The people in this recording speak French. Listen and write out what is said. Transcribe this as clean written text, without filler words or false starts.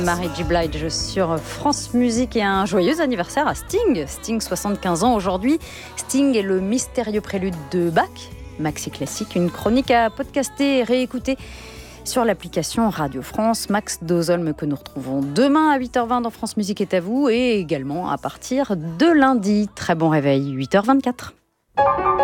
Mary J. Blige sur France Musique et un joyeux anniversaire à Sting. Sting, 75 ans aujourd'hui. Sting est le mystérieux prélude de Bach, maxi classique, une chronique à podcaster et réécouter sur l'application Radio France. Max Dozolme que nous retrouvons demain à 8h20 dans France Musique est à vous et également à partir de lundi. Très bon réveil, 8h24.